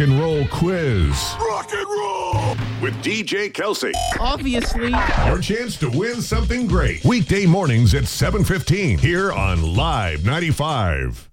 and roll quiz. Rock and roll with DJ Kelsey. Obviously. Your chance to win something great. Weekday mornings at 7:15 here on Live 95.